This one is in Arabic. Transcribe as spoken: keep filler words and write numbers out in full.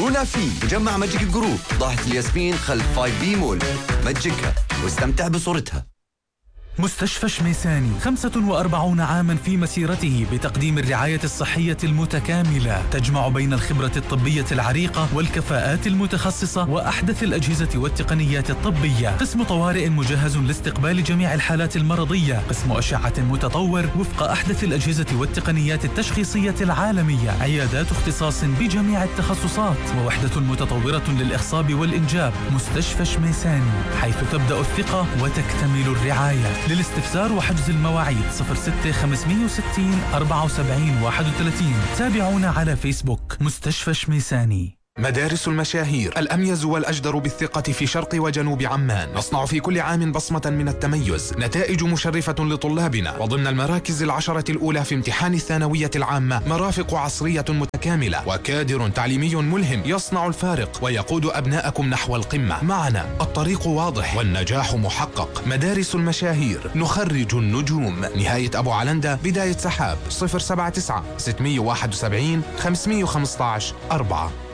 هنا في مجمع ماجيك جروب ضاحية الياسمين خلف فايف بي مول. مجكها واستمتع بصورتها. مستشفى شميساني خمسة وأربعين عاما في مسيرته بتقديم الرعاية الصحية المتكاملة، تجمع بين الخبرة الطبية العريقة والكفاءات المتخصصة وأحدث الأجهزة والتقنيات الطبية. قسم طوارئ مجهز لاستقبال جميع الحالات المرضية، قسم أشعة متطور وفق أحدث الأجهزة والتقنيات التشخيصية العالمية، عيادات اختصاص بجميع التخصصات، ووحدة متطورة للإخصاب والإنجاب. مستشفى شميساني، حيث تبدأ الثقة وتكتمل الرعاية. للاستفسار وحجز المواعيد صفر ستة خمسمائة وستين أربعة وسبعين واحد وثلاثين. تابعونا على فيسبوك مستشفى شميساني. مدارس المشاهير، الأميز والأجدر بالثقة في شرق وجنوب عمان. نصنع في كل عام بصمة من التميز، نتائج مشرفة لطلابنا، وضمن المراكز العشرة الأولى في امتحان الثانوية العامة مرافق عصرية متكاملة وكادر تعليمي ملهم يصنع الفارق ويقود أبناءكم نحو القمة. معنا الطريق واضح والنجاح محقق. مدارس المشاهير، نخرج النجوم. نهاية أبو علندة، بداية سحاب. صفر سبعة تسعة ستمائة وواحد وسبعين خمسمائة وخمسة عشر أربعة.